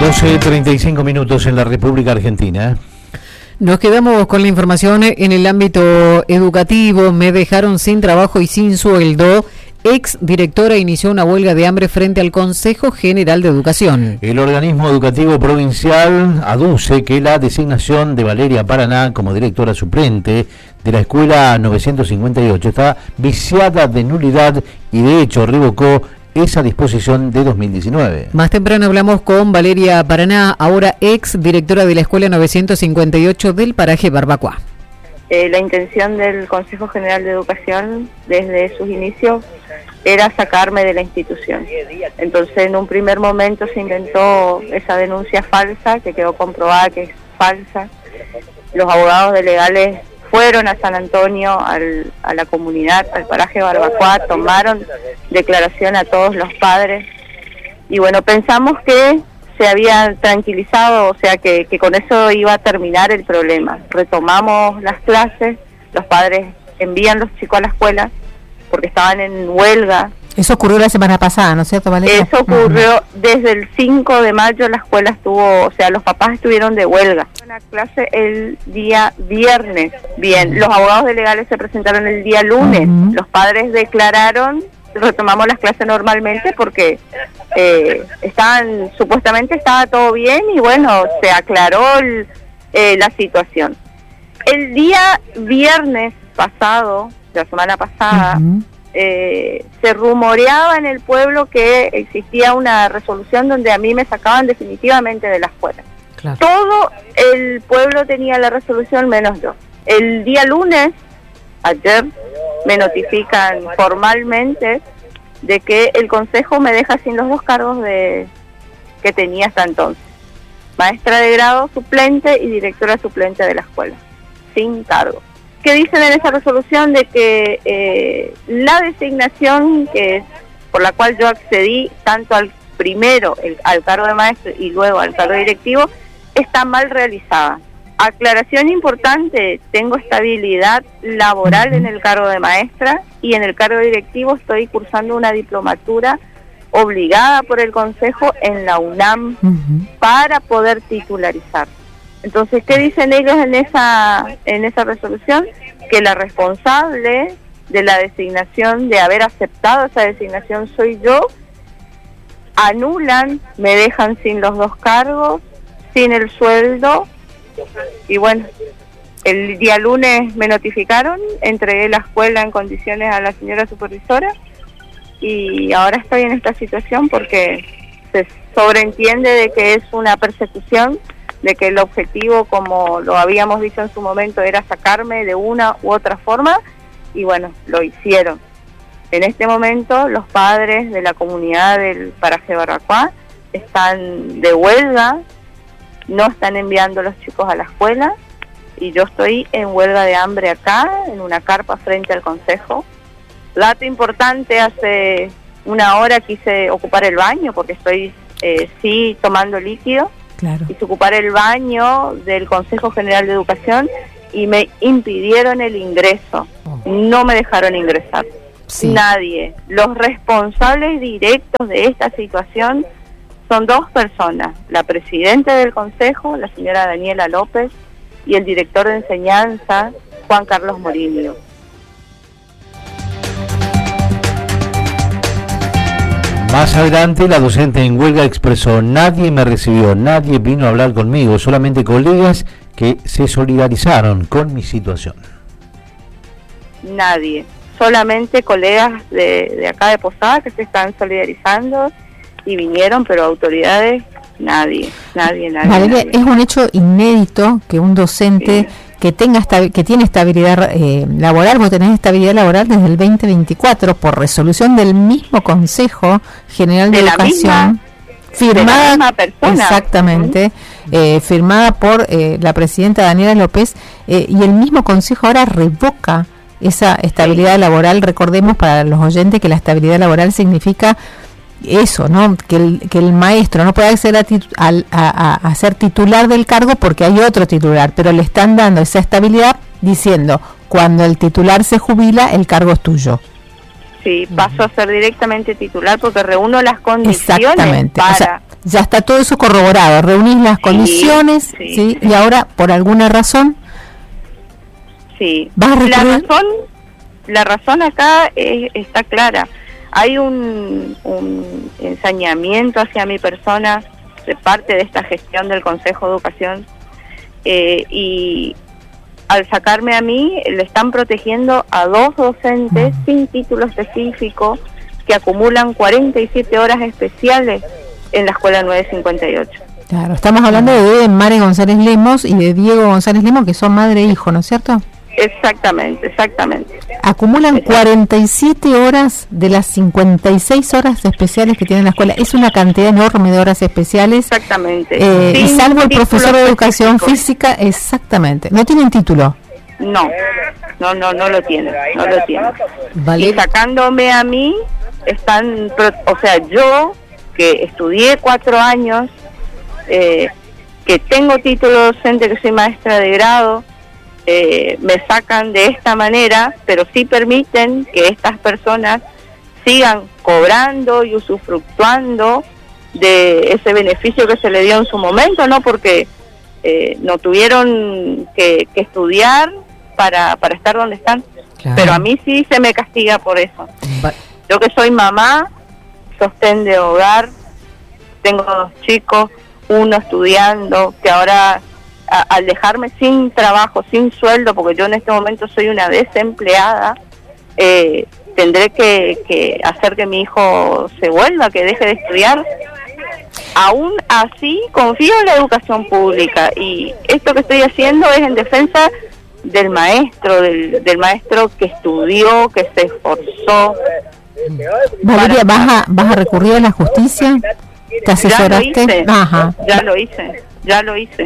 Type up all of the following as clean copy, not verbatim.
12:35 en la República Argentina. Nos quedamos con la información en el ámbito educativo. Me dejaron sin trabajo y sin sueldo. Ex directora inició una huelga de hambre frente al Consejo General de Educación. El organismo educativo provincial aduce que la designación de Valeria Paraná como directora suplente de la escuela 958 está viciada de nulidad y de hecho revocó esa disposición de 2019. Más temprano hablamos con Valeria Paraná, ahora ex directora de la escuela 958 del paraje Barbacoa. La intención del Consejo General de Educación desde sus inicios era sacarme de la institución. Entonces en un primer momento se inventó esa denuncia falsa, que quedó comprobada que es falsa. Los abogados de legales fueron a San Antonio, a la comunidad, al paraje Barbacoa, tomaron declaración a todos los padres y bueno, pensamos que se había tranquilizado, o sea que con eso iba a terminar el problema. Retomamos las clases, los padres envían los chicos a la escuela porque estaban en huelga. Eso ocurrió la semana pasada, ¿no es cierto, Valeria? Eso ocurrió desde el 5 de mayo, la escuela estuvo, o sea, los papás estuvieron de huelga. Una clase el día viernes. Bien, los abogados de legales se presentaron el día lunes. Los padres declararon, retomamos las clases normalmente porque supuestamente estaba todo bien y bueno, se aclaró la situación. El día viernes pasado, la semana pasada, se rumoreaba en el pueblo que existía una resolución donde a mí me sacaban definitivamente de la escuela. Claro. Todo el pueblo tenía la resolución menos yo. El día lunes, ayer, me notifican formalmente de que el consejo me deja sin los 2 cargos que tenía hasta entonces. Maestra de grado suplente y directora suplente de la escuela. Sin cargo. Que dicen en esa resolución de que la designación por la cual yo accedí tanto al primero, al cargo de maestro y luego al cargo directivo, está mal realizada. Aclaración importante, tengo estabilidad laboral en el cargo de maestra y en el cargo directivo estoy cursando una diplomatura obligada por el Consejo en la UNAM para poder titularizar. Entonces, ¿qué dicen ellos en esa resolución? Que la responsable de la designación, de haber aceptado esa designación soy yo, anulan, me dejan sin los 2 cargos, sin el sueldo, y bueno, el día lunes me notificaron, entregué la escuela en condiciones a la señora supervisora, y ahora estoy en esta situación porque se sobreentiende de que es una persecución, de que el objetivo, como lo habíamos dicho en su momento, era sacarme de una u otra forma, y bueno, lo hicieron. En este momento los padres de la comunidad del paraje Barbacoa están de huelga, no están enviando a los chicos a la escuela, y yo estoy en huelga de hambre acá, en una carpa frente al consejo. Dato importante, hace una hora quise ocupar el baño, porque estoy sí tomando líquido. Claro. Quise ocupar el baño del Consejo General de Educación y me impidieron el ingreso. No me dejaron ingresar. Sí. Nadie. Los responsables directos de esta situación son 2 personas. La presidenta del Consejo, la señora Daniela López, y el director de enseñanza, Juan Carlos Morillo. Más adelante, la docente en huelga expresó: nadie me recibió, nadie vino a hablar conmigo, solamente colegas que se solidarizaron con mi situación. Nadie, solamente colegas de acá de Posada que se están solidarizando y vinieron, pero autoridades, nadie. Valeria, es un hecho inédito que un docente que tiene estabilidad laboral, vos tenés estabilidad laboral desde el 2024 por resolución del mismo Consejo General de Educación, firmada, de la misma persona. Exactamente, firmada por la presidenta Daniela López, y el mismo Consejo ahora revoca esa estabilidad laboral. Recordemos para los oyentes que la estabilidad laboral significa eso, ¿no? Que el maestro no puede acceder a ser titular del cargo porque hay otro titular, pero le están dando esa estabilidad diciendo: cuando el titular se jubila, el cargo es tuyo. Sí, paso a ser directamente titular porque reúno las condiciones para... Ya está todo eso corroborado, reunís las condiciones, ¿sí? Y ahora, por alguna razón, ¿vas a recurrir? La razón acá está clara. Hay un ensañamiento hacia mi persona de parte de esta gestión del Consejo de Educación, y al sacarme a mí, le están protegiendo a 2 docentes sin título específico que acumulan 47 horas especiales en la escuela 958. Claro, estamos hablando de Mare González Lemos y de Diego González Lemos, que son madre e hijo, ¿no es cierto? Exactamente. Acumulan 47 horas de las 56 horas especiales que tiene la escuela. Es una cantidad enorme de horas especiales. Exactamente. Y salvo el profesor de educación física, exactamente. ¿No tienen título? No lo tienen. Vale. Y sacándome a mí, yo que estudié 4 años, que tengo título docente, que soy maestra de grado, me sacan de esta manera, pero sí permiten que estas personas sigan cobrando y usufructuando de ese beneficio que se le dio en su momento, ¿no? Porque no tuvieron que estudiar para estar donde están. Claro. Pero a mí sí se me castiga por eso. Yo que soy mamá, sostén de hogar, tengo 2 chicos, uno estudiando, que ahora al dejarme sin trabajo, sin sueldo, porque yo en este momento soy una desempleada, tendré que hacer que mi hijo se vuelva, que deje de estudiar. Aún así confío en la educación pública, y esto que estoy haciendo es en defensa del maestro, del maestro que estudió, que se esforzó. Valeria, ¿vas a recurrir a la justicia? ¿Te asesoraste? Ya lo hice.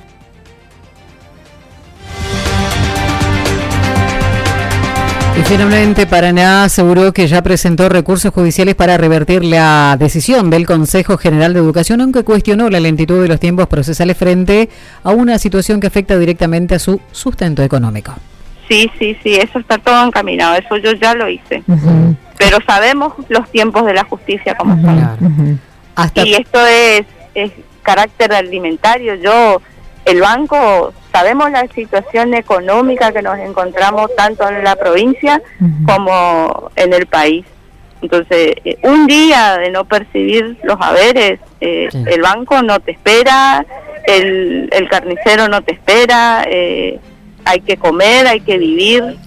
Y finalmente Paraná aseguró que ya presentó recursos judiciales para revertir la decisión del Consejo General de Educación, aunque cuestionó la lentitud de los tiempos procesales frente a una situación que afecta directamente a su sustento económico. Sí, eso está todo encaminado, eso yo ya lo hice. Pero sabemos los tiempos de la justicia como son. Y esto es carácter alimentario. El banco, sabemos la situación económica que nos encontramos tanto en la provincia como en el país. Entonces, un día de no percibir los haberes, el banco no te espera, el carnicero no te espera, hay que comer, hay que vivir.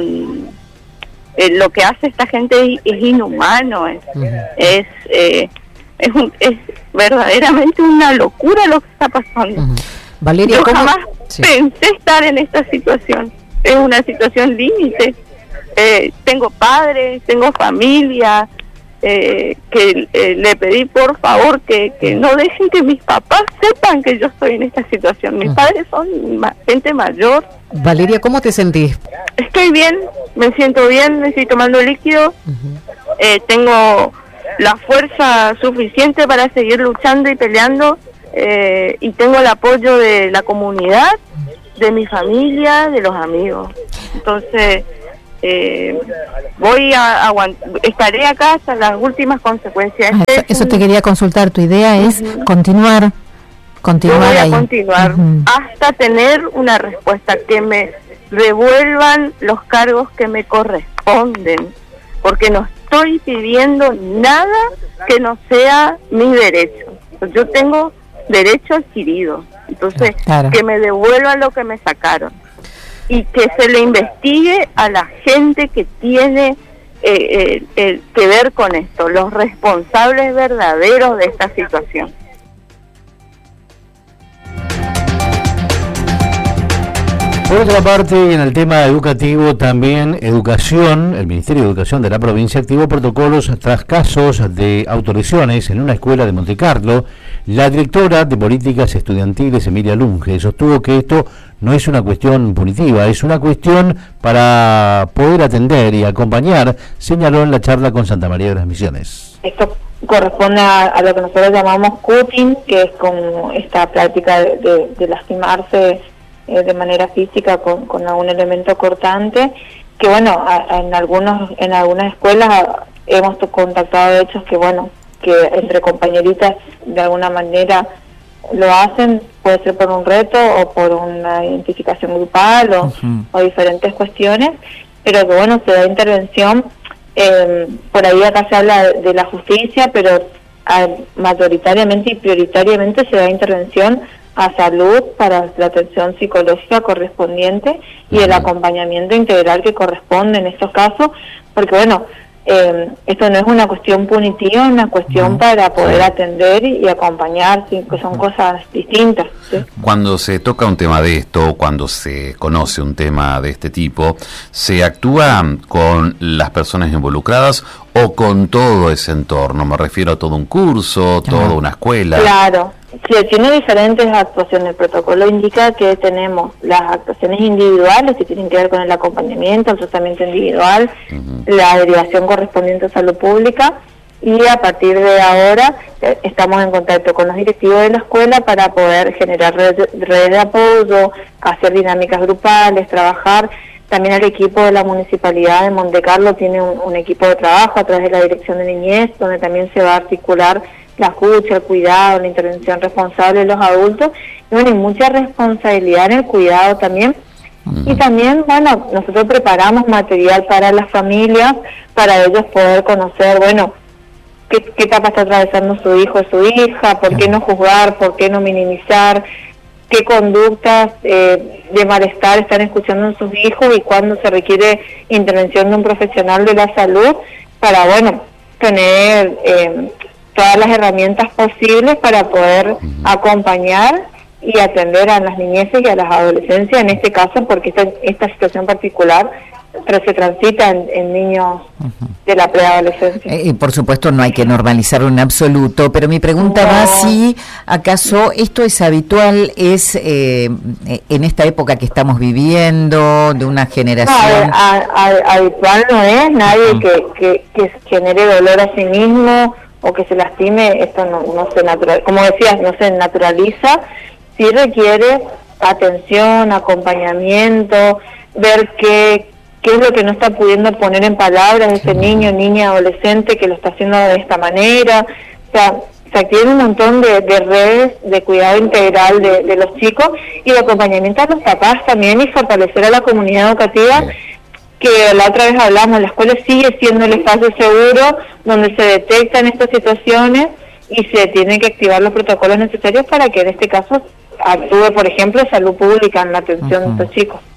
Lo que hace esta gente es inhumano, es verdaderamente una locura lo que está pasando. Valeria, yo jamás pensé estar en esta situación. Es una situación límite. Tengo padres, tengo familia, que le pedí por favor que no dejen que mis papás sepan que yo estoy en esta situación. Mis padres son gente mayor. Valeria, ¿cómo te sentís? Estoy bien, me siento bien, me estoy tomando líquido, tengo la fuerza suficiente para seguir luchando y peleando, y tengo el apoyo de la comunidad, de mi familia, de los amigos. Entonces estaré acá hasta las últimas consecuencias. Eso te quería consultar, tu idea es continuar yo voy a ahí. continuar hasta tener una respuesta, que me revuelvan los cargos que me corresponden, porque no estoy pidiendo nada que no sea mi derecho. Yo tengo derecho adquirido, entonces que me devuelvan lo que me sacaron y que se le investigue a la gente que tiene que ver con esto, los responsables verdaderos de esta situación. Por otra parte, en el tema educativo, también Educación, el Ministerio de Educación de la provincia activó protocolos tras casos de autolesiones en una escuela de Montecarlo. La directora de Políticas Estudiantiles, Emilia Lunge, sostuvo que esto no es una cuestión punitiva, es una cuestión para poder atender y acompañar, señaló en la charla con Santa María de las Misiones. Esto corresponde a lo que nosotros llamamos cutting, que es como esta práctica de lastimarse de manera física con algún elemento cortante, que bueno, en algunas escuelas hemos contactado hechos que bueno, que entre compañeritas de alguna manera lo hacen, puede ser por un reto o por una identificación grupal o diferentes cuestiones, pero que bueno, se da intervención, por ahí acá se habla de la justicia, pero mayoritariamente y prioritariamente se da intervención a salud para la atención psicológica correspondiente y el acompañamiento integral que corresponde en estos casos, porque bueno, esto no es una cuestión punitiva, es una cuestión para poder atender y acompañar, ¿sí? Que son cosas distintas, ¿sí? Cuando se toca un tema de esto, cuando se conoce un tema de este tipo, ¿se actúa con las personas involucradas o con todo ese entorno? Me refiero a todo un curso, toda una escuela. Claro, sí, tiene diferentes actuaciones. El protocolo indica que tenemos las actuaciones individuales que tienen que ver con el acompañamiento, el tratamiento individual, la derivación correspondiente a salud pública, y a partir de ahora estamos en contacto con los directivos de la escuela para poder generar redes de apoyo, hacer dinámicas grupales, trabajar. También el equipo de la Municipalidad de Montecarlo tiene un equipo de trabajo a través de la Dirección de Niñez, donde también se va a articular la escucha, el cuidado, la intervención responsable de los adultos, y bueno, y mucha responsabilidad en el cuidado también. Y también, bueno, nosotros preparamos material para las familias, para ellos poder conocer, bueno, qué etapa está atravesando su hijo o su hija, por qué no juzgar, por qué no minimizar, qué conductas de malestar están escuchando en sus hijos y cuándo se requiere intervención de un profesional de la salud para, bueno, tener todas las herramientas posibles para poder acompañar y atender a las niñeces y a las adolescencias, en este caso, porque esta situación particular se transita en niños de la preadolescencia. Y por supuesto no hay que normalizarlo en absoluto, pero mi pregunta va si acaso esto es habitual, es en esta época que estamos viviendo, de una generación... No, habitual no es, nadie que genere dolor a sí mismo o que se lastime, esto no se naturaliza, como decías, no se naturaliza, sí requiere atención, acompañamiento, ver qué es lo que no está pudiendo poner en palabras ese niño, niña, adolescente que lo está haciendo de esta manera. O sea, se activan un montón de redes de cuidado integral de los chicos y de acompañamiento a los papás también, y fortalecer a la comunidad educativa, que la otra vez hablamos, la escuela sigue siendo el espacio seguro donde se detectan estas situaciones y se tienen que activar los protocolos necesarios para que en este caso actúe, por ejemplo, salud pública en la atención de estos chicos.